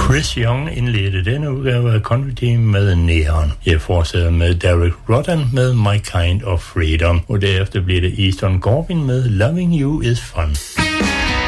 Chris Young indledte denne udgave af Country Team med Neon. Jeg fortsætter med Derek Rodden med My Kind of Freedom, og derefter bliver det Easton Corbin med Loving You Is Fun.